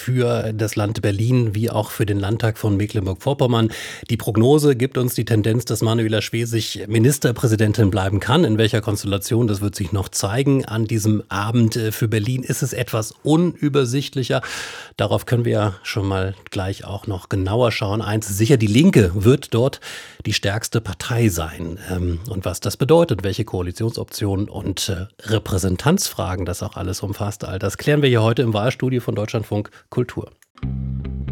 für das Land Berlin wie auch für den Landtag von Mecklenburg-Vorpommern. Die Prognose gibt uns die Tendenz, dass Manuela Schwesig Ministerpräsidentin bleiben kann. In welcher Konstellation, das wird sich noch zeigen. An diesem Abend für Berlin ist es etwas unübersichtlicher. Darauf können wir ja schon mal gleich auch noch genauer schauen. Eins ist sicher, die Linke wird dort die stärkste Partei sein. Und was das bedeutet, welche Koalitionsoptionen und Repräsentanzfragen das auch alles umfasst, all das klären wir hier heute im Wahlstudio von Deutschlandfunk Kultur.